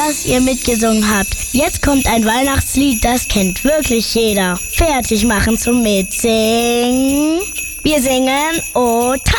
dass ihr mitgesungen habt. Jetzt kommt ein Weihnachtslied, das kennt wirklich jeder. Fertig machen zum Mitsingen. Wir singen O